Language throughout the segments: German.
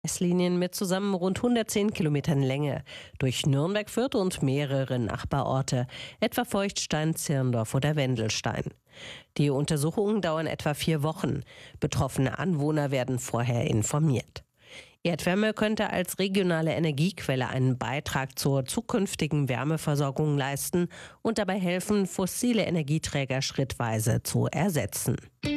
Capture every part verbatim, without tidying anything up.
S-Linien mit zusammen rund hundertzehn Kilometern Länge durch Nürnberg, Fürth und mehrere Nachbarorte, etwa Feuchtstein, Zirndorf oder Wendelstein. Die Untersuchungen dauern etwa vier Wochen. Betroffene Anwohner werden vorher informiert. Erdwärme könnte als regionale Energiequelle einen Beitrag zur zukünftigen Wärmeversorgung leisten und dabei helfen, fossile Energieträger schrittweise zu ersetzen.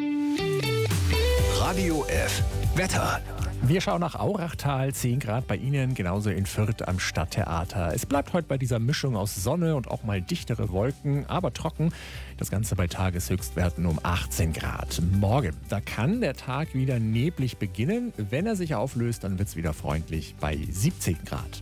Radio F. Wetter. Wir schauen nach Aurachtal, zehn Grad bei Ihnen, genauso in Fürth am Stadttheater. Es bleibt heute bei dieser Mischung aus Sonne und auch mal dichtere Wolken, aber trocken. Das Ganze bei Tageshöchstwerten um achtzehn Grad. Morgen, da kann der Tag wieder neblig beginnen. Wenn er sich auflöst, dann wird es wieder freundlich bei siebzehn Grad.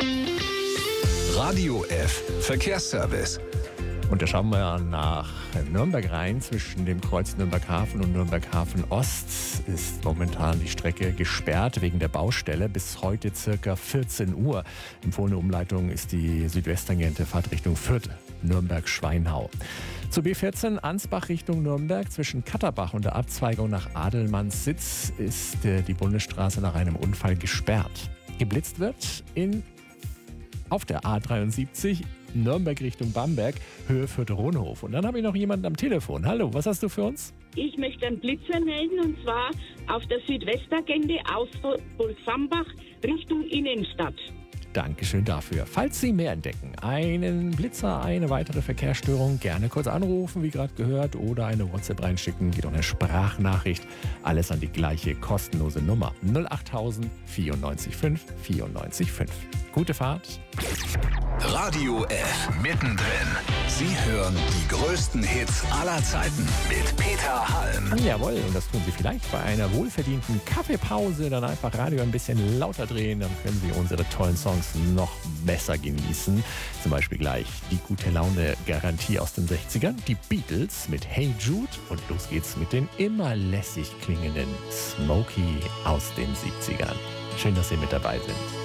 Radio F. Verkehrsservice. Und da schauen wir nach Nürnberg rein. Zwischen dem Kreuz Nürnberg-Hafen und Nürnberg-Hafen-Ost ist momentan die Strecke gesperrt wegen der Baustelle bis heute circa vierzehn Uhr. Empfohlene Umleitung ist die Südwesttangente Fahrtrichtung Fürth, Nürnberg-Schweinhau. Zur B vierzehn Ansbach Richtung Nürnberg zwischen Katterbach und der Abzweigung nach Adelmannssitz ist die Bundesstraße nach einem Unfall gesperrt. Geblitzt wird in, auf der A dreiundsiebzig Nürnberg Richtung Bamberg, Höhe Fürth-Ronhof. Und dann habe ich noch jemanden am Telefon. Hallo, was hast du für uns? Ich möchte einen Blitzer melden, und zwar auf der Südwestagende aus Bolsambach Richtung Innenstadt. Dankeschön dafür. Falls Sie mehr entdecken, einen Blitzer, eine weitere Verkehrsstörung, gerne kurz anrufen, wie gerade gehört, oder eine WhatsApp reinschicken, geht auch eine Sprachnachricht. Alles an die gleiche kostenlose Nummer null achttausend vierundneunzig fünf vierundneunzig fünf. Gute Fahrt. Radio F. Mittendrin. Sie hören die größten Hits aller Zeiten mit Peter Halm. Jawohl, und das tun Sie vielleicht bei einer wohlverdienten Kaffeepause. Dann einfach Radio ein bisschen lauter drehen, dann können Sie unsere tollen Songs noch besser genießen. Zum Beispiel gleich die gute Laune-Garantie aus den sechzigern, die Beatles mit Hey Jude, und los geht's mit den immer lässig klingenden Smokey aus den siebzigern. Schön, dass Sie mit dabei sind.